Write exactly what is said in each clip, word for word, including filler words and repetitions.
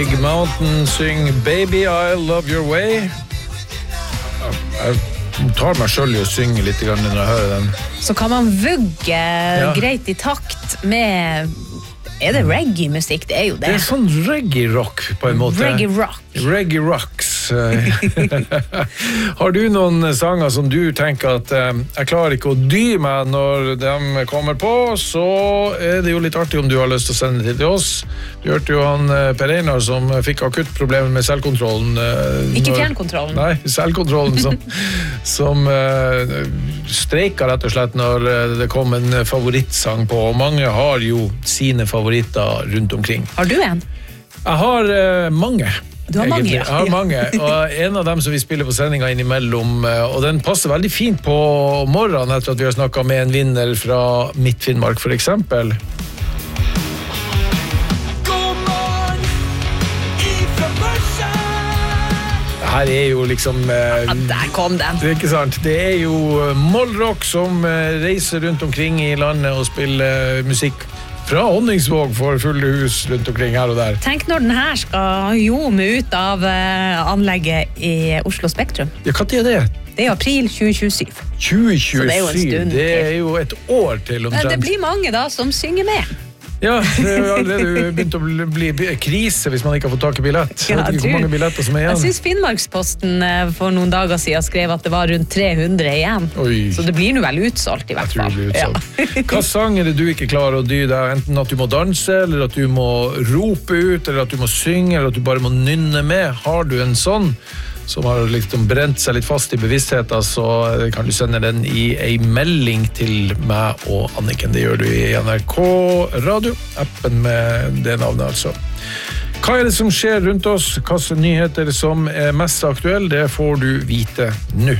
Big Mountain syng Baby I Love Your Way. Jeg tar meg selv i å synge litt når jeg hører den. Så kan man vugge ja. greit i takt med... Er det reggae-musikk? Det er jo det. Det er sånn reggae-rock på en måte. Reggae-rock. Reggae-rocks. Har du noen sanger som du tenker at eh, jeg klarer ikke å dy meg når de kommer på, så er det jo litt artig om du har lyst til å sende det til oss. Du hørte jo han eh, Per Einar som fikk akutt problemer med selvkontrollen. Eh, ikke når, fjernkontrollen. Nei, selvkontrollen som, som eh, streiket rett og slett når det kom en favorittsang på, og mange har jo sine favoritter rundt omkring. Har du en? Jeg har uh, mange. Du har mange, ja. Jeg har mange, og en av dem som vi spiller på sendinga innimellom, og den passer veldig fint på morgenen etter at vi har snakket med en vinner fra Midt-Finnmark, for eksempel. Her er jo liksom... Uh, ja, der kom den. Det er ikke sant. Det er jo Mollrock som uh, reiser rundt omkring i landet og spiller uh, musikk fra Honningsvåg for fulle hus rundt omkring her og der. Tenk når den her skal jome ut av uh, anlegget i Oslo Spektrum. Ja, hva er det? Det er april tjue tjuesyv. tjue tjuesyv, det er jo en stund det er jo et år til omtrent. Det blir mange da som synger med. Ja, det er jo allerede begynt å bli, bli krise hvis man ikke har fått tak i billett. Jeg vet ikke hvor mange billetter som er igjen. Jeg synes Finnmarksposten for noen dager siden skrev at det var rundt tre hundre igjen. Oi. Så det blir nå vel utsolgt i hvert fall. Jeg tror det blir utsolgt. Ja. Hva sang er det du ikke klarer å dy deg? Enten at du må danse, eller at du må rope ut, eller at du må synge, eller at du bare må nynne med. Har du en sånn som har liksom brent seg litt fast i bevisstheten, så kan du sende den i en melding til meg og Anniken. Det gjør du i N R K Radio, appen med det navnet altså. Hva er det som skjer rundt oss? Hvilke nyheter som er mest aktuelle? Det får du vite nå.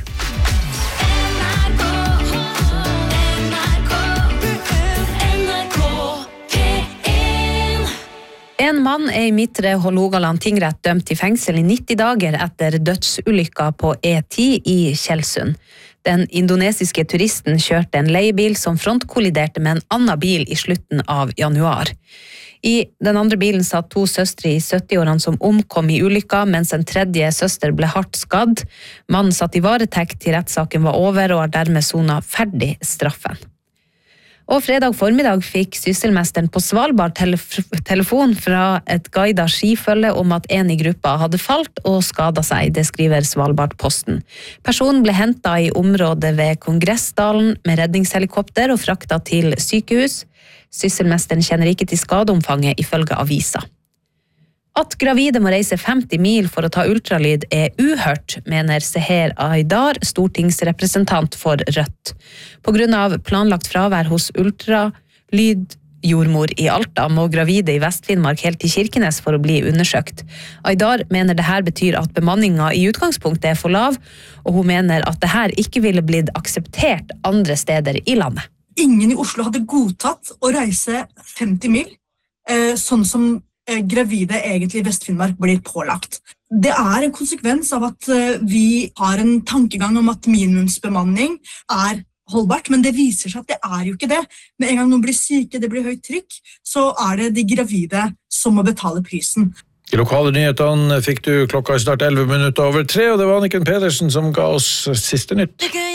En mann er i Midtre Hålogaland tingrett dømt til fengsel i nitti dager etter dødsulykka på E ti i Tjeldsund. Den indonesiske turisten kjørte en leiebil som frontkolliderte med en annen bil i slutten av januar. I den andre bilen satt to søstre i sytti-årene som omkom i ulykka, mens en tredje søster ble hardt skadd. Mannen satt i varetekt til rettssaken var over og har dermed sonet ferdig straffen. Og fredag formiddag fikk sysselmesteren på Svalbard telef- telefon fra et guidet skifølge om at en i gruppa hadde falt og skadet seg, det skriver Svalbardposten. Personen ble hentet i området ved Kongressdalen med redningshelikopter og fraktet til sykehus. Sysselmesteren kjenner ikke til skadeomfanget ifølge avisa. At gravide må reise femti mil for å ta ultralyd er uhørt, mener Seher Aydar, stortingsrepresentant for Rødt. På grunn av planlagt fravær hos ultralydjordmor i Alta må gravide i Vest-Finnmark helt til Kirkenes for å bli undersøkt. Aydar mener det her betyr at bemanningen i utgangspunktet er for lav, og hun mener at det her ikke ville blitt akseptert andre steder i landet. Ingen i Oslo hadde godtatt å reise femti mil, eh, sånn som gravide egentlig i Vest-Finnmark blir pålagt. Det er en konsekvens av at vi har en tankegang om at minimumsbemanning er holdbart, men det viser seg at det er jo ikke det. Med en gang noen blir syke, det blir høyt trykk, så er det de gravide som må betale prisen. I lokale nyhetene fikk du klokka snart elleve minutter over tre, og det var Anniken Pedersen som ga oss siste nytt.